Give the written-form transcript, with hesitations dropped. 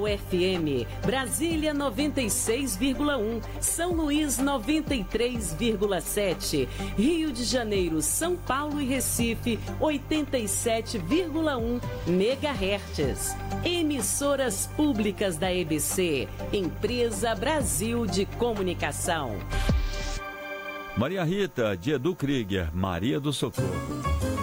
FM, Brasília 96,1, São Luís 93,7, Rio de Janeiro, São Paulo e Recife 87,1 MHz. Emissoras públicas da EBC, Empresa Brasil de Comunicação. Maria Rita, de Edu Krieger, Maria do Socorro.